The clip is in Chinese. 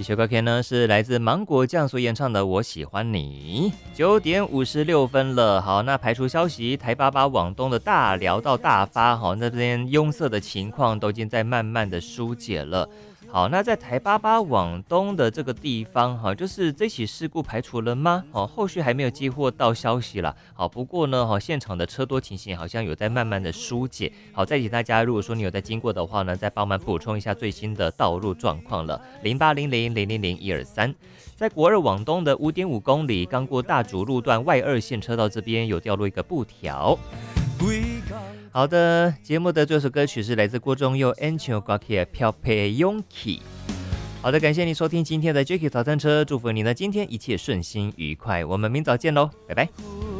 这首歌曲呢是来自芒果酱所演唱的《我喜欢你》。9点56分了，好，那排除消息，台88往东的大寮到大发，好，那边拥塞的情况都已经在慢慢的疏解了。好，那在台88往东的这个地方，哈，就是这起事故排除了吗？哦，后续还没有接获到消息啦。好，不过呢，现场的车多情形好像有在慢慢的疏解。好，再请大家，如果说你有在经过的话呢，再帮忙补充一下最新的道路状况了。0800000123，在国二往东的5.5公里，刚过大竹路段外2线车道这边有掉落一个布条。好的，节目的最后首歌曲是来自郭仲佑 Angel 歌曲的漂配勇气。好的，感谢你收听今天的 Jacky 早餐车，祝福你呢今天一切顺心愉快，我们明早见喽，拜拜。